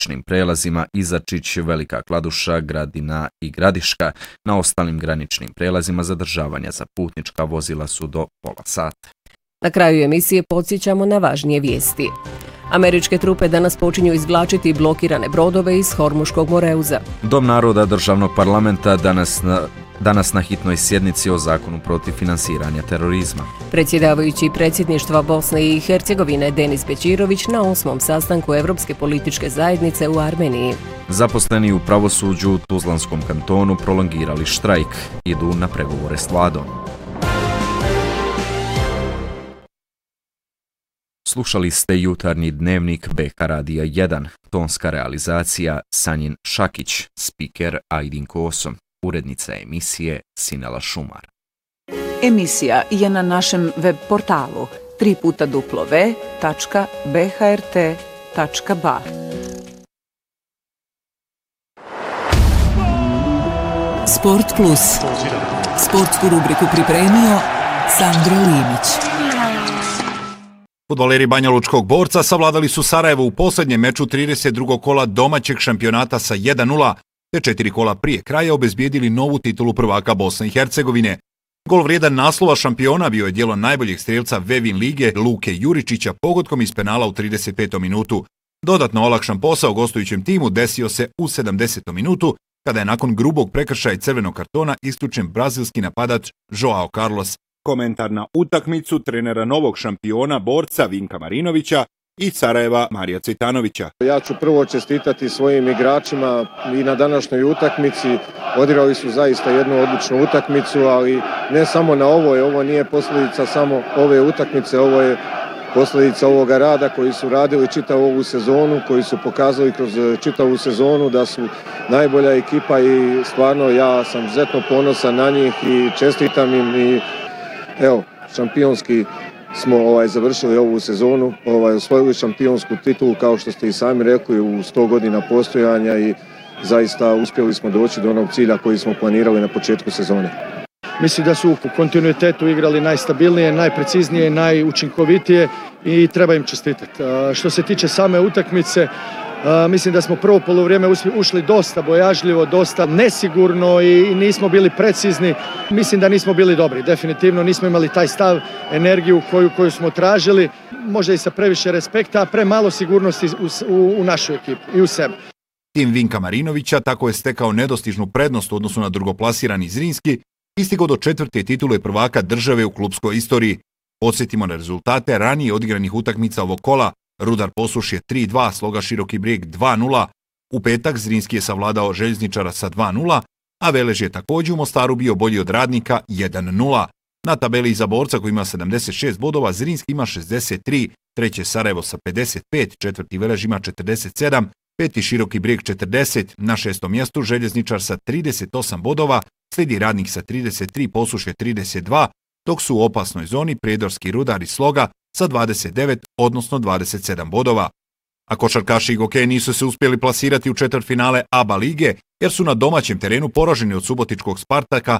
graničnim prelazima Izačić, Velika Kladuša, Gradina i Gradiška. Na ostalim graničnim prelazima zadržavanja za putnička vozila su do pola sata. Na kraju emisije podsjećamo na važnije vijesti. Američke trupe danas počinju izvlačiti blokirane brodove iz Hormuškog moreuza. Dom naroda državnog parlamenta danas na hitnoj sjednici o zakonu protiv finansiranja terorizma. Predsjedavajući predsjedništva Bosne i Hercegovine Denis Bećirović na 8. sastanku Evropske političke zajednice u Armeniji. Zaposleni u pravosuđu u Tuzlanskom kantonu prolongirali štrajk, idu na pregovore s vladom. Slušali ste jutarnji dnevnik BH Radija 1, tonska realizacija Sanjin Šakić, spiker Ajdin Koso, urednica emisije Sinela Šumar. Emisija je na našem web portalu www.bhrt.ba. Sport Plus. Sportsku rubriku pripremio Sandro Limić. Fudbaleri Banjalučkog Borca savladali su Sarajevo u posljednjem meču 32. kola domaćeg šampionata sa 1:0, te 4 kola prije kraja obezbijedili novu titulu prvaka Bosne i Hercegovine. Gol vrijedan naslova šampiona bio je djelo najboljeg strijelca Vevin lige Luke Juričića pogodkom iz penala u 35. minutu. Dodatno olakšan posao gostujućem timu desio se u 70. minutu, kada je nakon grubog prekršaja i crvenog kartona isključen brazilski napadač Joao Carlos. Komentar na utakmicu trenera novog šampiona Borca Vinka Marinovića i Sarajeva Marija Cvitanovića. Ja ću prvo čestitati svojim igračima i na današnjoj utakmici. Odigrali su zaista jednu odličnu utakmicu, ali ne samo na ovoj. Ovo nije posljedica samo ove utakmice, ovo je posljedica ovoga rada koji su radili čitavu ovu sezonu, koji su pokazali kroz čitavu sezonu da su najbolja ekipa i stvarno ja sam izuzetno ponosan na njih i čestitam im i evo, šampionski smo završili ovu sezonu, osvojili šampionsku titulu kao što ste i sami rekli u 100 godina postojanja i zaista uspjeli smo doći do onog cilja koji smo planirali na početku sezone. Mislim da su u kontinuitetu igrali najstabilnije, najpreciznije, najučinkovitije i treba im čestitati. Što se tiče same utakmice, mislim da smo prvo polovrijeme ušli dosta bojažljivo, dosta nesigurno i nismo bili precizni. Mislim da nismo bili dobri, definitivno nismo imali taj stav, energiju koju smo tražili. Možda i sa previše respekta, a premalo sigurnosti u našu ekipu i u sebi. Tim Vinka Marinovića tako je stekao nedostižnu prednost u odnosu na drugoplasirani Zrinski i stigao do 4. titule prvaka države u klupskoj istoriji. Podsjetimo na rezultate ranije odigranih utakmica ovog kola. Rudar Posušje 3:2, Sloga Široki Brijeg 2:0. U petak Zrinski je savladao Željezničara sa 2:0, a Velež je također u Mostaru bio bolji od Radnika 1:0. Na tabeli iza Borca koji ima 76 bodova, Zrinski ima 63, treće Sarajevo sa 55, četvrti Velež ima 47, peti Široki Brijeg 40, na 6. mjestu Željezničar sa 38 bodova, slijedi Radnik sa 33, Posušje 32, dok su u opasnoj zoni Prijedorski Rudar i Sloga sa 29, odnosno 27 bodova. A košarkaši i Gokeji nisu se uspjeli plasirati u četvrtfinale ABA lige, jer su na domaćem terenu poraženi od subotičkog Spartaka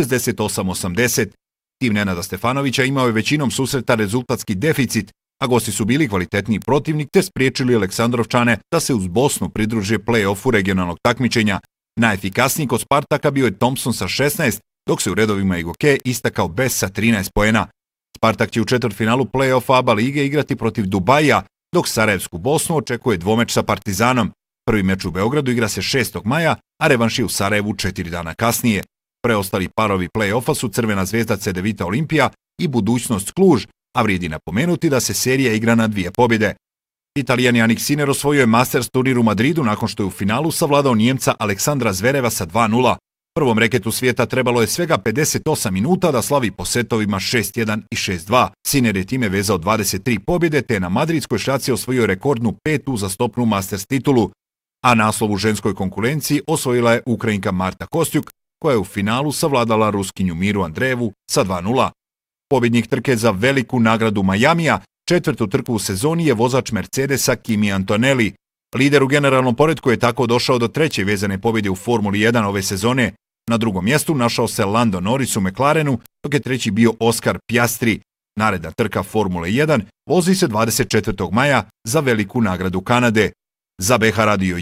68-80. Tim Nenada Stefanovića imao je većinom susreta rezultatski deficit, a gosti su bili kvalitetniji protivnik te spriječili Aleksandrovčane da se uz Bosnu pridruže play-offu regionalnog takmičenja. Najefikasniji kod Spartaka bio je Thompson sa 16, dok se u redovima Igoke istakao Bes sa 13 poena. Spartak će u četvrtfinalu play-off ABA lige igrati protiv Dubaija, dok Sarajevsku Bosnu očekuje dvomeč sa Partizanom. Prvi meč u Beogradu igra se 6. maja, a revanš je u Sarajevu 4 dana kasnije. Preostali parovi play-offa su Crvena zvezda Cedevita Olimpija i Budućnost Kluž, a vrijedi napomenuti da se serija igra na 2 pobjede. Italijan Jannik Sinner osvojio je Masters turnir u Madridu nakon što je u finalu savladao Nijemca Aleksandra Zvereva sa 2:0. Prvom reketu svijeta trebalo je svega 58 minuta da slavi po setovima 6:1 i 6:2. Sinner je time vezao 23 pobjede te je na madridskoj šaci osvojio rekordnu 5. uzastopnu Masters titulu, a naslov u ženskoj konkurenciji osvojila je Ukrajinka Marta Kostjuk, koja je u finalu savladala Ruskinju Miru Andrejevu sa 2:0. Pobjednik trke za veliku nagradu Majamija, 4. trku u sezoni je vozač Mercedesa Kimi Antonelli. Lider u generalnom poretku je tako došao do 3. vezane pobjede u Formuli 1 ove sezone. Na 2. mjestu našao se Lando Norris u McLarenu, dok je 3. bio Oscar Piastri. Naredna trka Formule 1 vozi se 24. maja za veliku nagradu Kanade. Za BH Radio